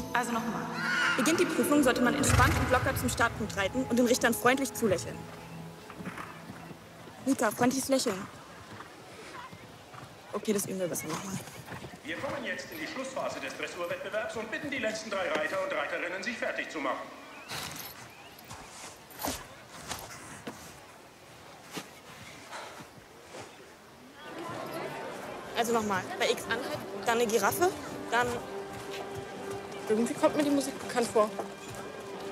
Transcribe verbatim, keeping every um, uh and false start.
Also nochmal. Beginnt die Prüfung, sollte man entspannt und locker zum Startpunkt reiten und den Richtern freundlich zulächeln. Mika, freundliches Lächeln. Okay, das üben wir besser nochmal. Wir kommen jetzt in die Schlussphase des Dressurwettbewerbs und bitten die letzten drei Reiter und Reiterinnen, sich fertig zu machen. Also nochmal, bei X anhalten, dann eine Giraffe, dann... Irgendwie kommt mir die Musik bekannt vor.